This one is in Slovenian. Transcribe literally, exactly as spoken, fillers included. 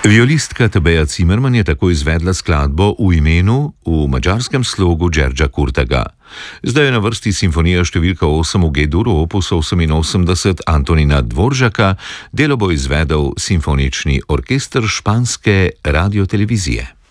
Violistka Tabeja Cimerman je tako izvedla skladbo V imenu v madžarskem slogu Đerđa Kurtega. Zdaj je na vrsti simfonija številka osem v G-duru opus oseminosemdeset Antonina Dvoržaka, delo bo izvedel simfonični orkester španske radiotelevizije.